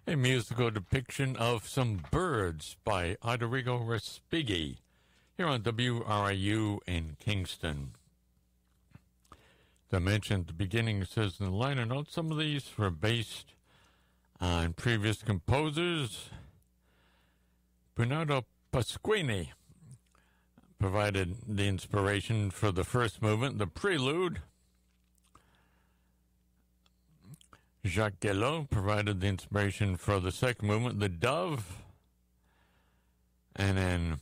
A musical depiction of some birds by Aderigo Respighi here on WRIU in Kingston. As I mentioned at the beginning, it says in the liner notes, some of these were based on previous composers. Bernardo Pasquini provided the inspiration for the first movement, the prelude. Jacques Guillot provided the inspiration for the second movement, the dove. And then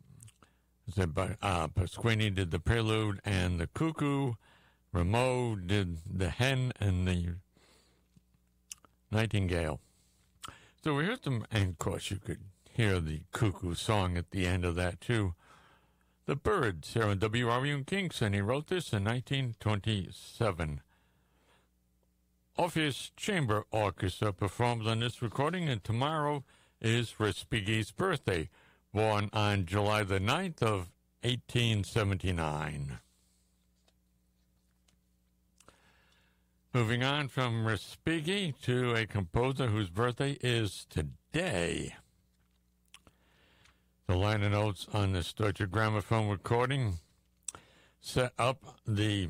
Pasquini did the prelude and the cuckoo. Rameau did the hen and the nightingale. So we heard some, and of course you could hear the cuckoo song at the end of that too. The Birds here on WRU in Kingston. He wrote this in 1927. Orpheus Chamber Orchestra performs on this recording, and tomorrow is Respighi's birthday, born on July the 9th of 1879. Moving on from Respighi to a composer whose birthday is today. The liner notes on this Deutsche Grammophon recording set up the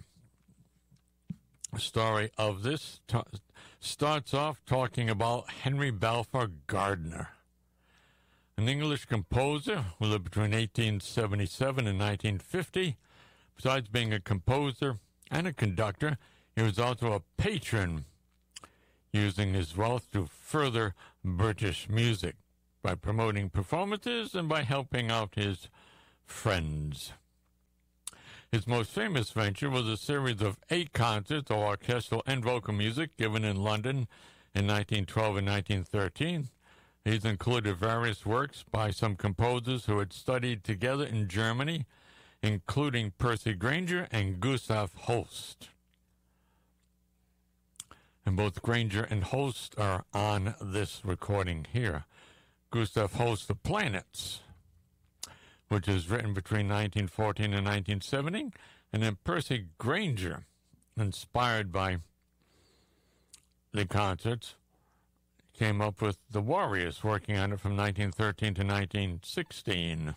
story of this. Starts off talking about Henry Balfour Gardiner, an English composer who lived between 1877 and 1950. Besides being a composer and a conductor, he was also a patron, using his wealth to further British music by promoting performances and by helping out his friends. His most famous venture was a series of 8 concerts of orchestral and vocal music given in London in 1912 and 1913. These included various works by some composers who had studied together in Germany, including Percy Grainger and Gustav Holst. And both Grainger and Holst are on this recording here. Gustav Holst, The Planets, which is written between 1914 and 1970, and then Percy Grainger, inspired by the concerts, came up with The Warriors, working on it from 1913 to 1916.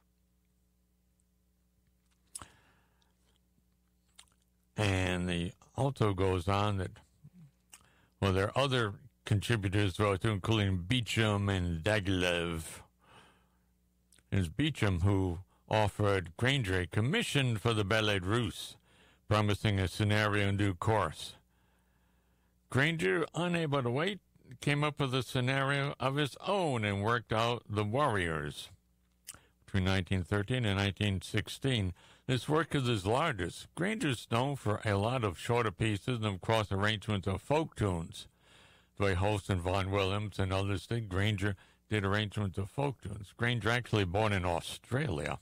And the alto goes on that, well, there are other contributors wrote to, including Beecham and Diaghilev. It was Beecham who offered Grainger a commission for the Ballet Russe, promising a scenario in due course. Grainger, unable to wait, came up with a scenario of his own and worked out The Warriors between 1913 and 1916. This work is his largest. Grainger's known for a lot of shorter pieces and, of course, arrangements of folk tunes. The way Holst and Vaughan Williams and others did, Grainger did arrangements of folk tunes. Grainger actually born in Australia.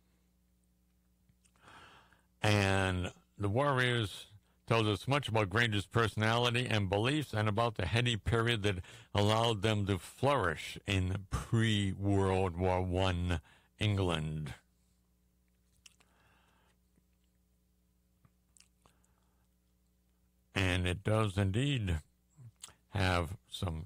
And The Warriors tells us much about Grainger's personality and beliefs and about the heady period that allowed them to flourish in pre-World War I England. And it does indeed have some,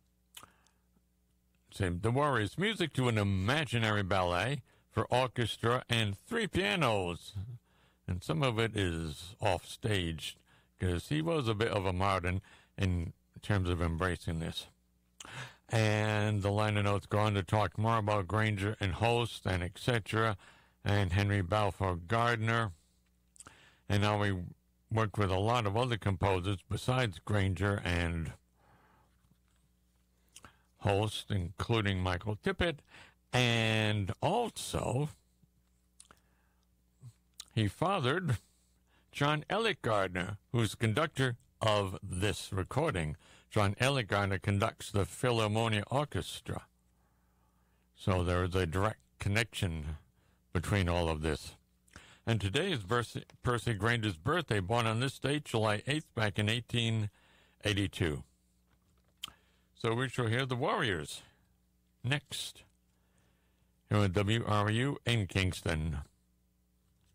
say, The Warriors, music to an imaginary ballet for orchestra and 3 pianos. And some of it is off-staged because he was a bit of a modern in terms of embracing this. And the liner notes go on to talk more about Grainger and Holst and etc. and Henry Balfour Gardiner. And now we worked with a lot of other composers besides Grainger and Holst, including Michael Tippett, and also he fathered John Eliot Gardiner, who's conductor of this recording. John Eliot Gardiner conducts the Philharmonia Orchestra. So there is a direct connection between all of this. And today is Percy Grainger's birthday, born on this date, July 8th, back in 1882. So we shall hear The Warriors next here on WRU in Kingston.